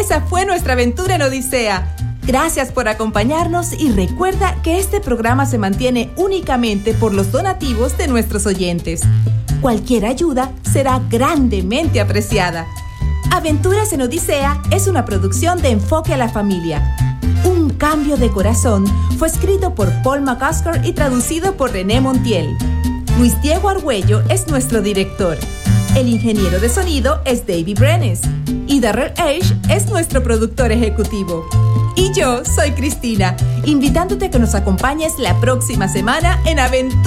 esa fue nuestra aventura en Odisea. Gracias por acompañarnos y recuerda que este programa se mantiene únicamente por los donativos de nuestros oyentes. Cualquier ayuda será grandemente apreciada. Aventuras en Odisea es una producción de Enfoque a la Familia. Un cambio de corazón fue escrito por Paul McCusker y traducido por René Montiel. Luis Diego Argüello es nuestro director. El ingeniero de sonido es David Brenes. Y Darrell Age es nuestro productor ejecutivo. Y yo soy Cristina, invitándote a que nos acompañes la próxima semana en Aventuras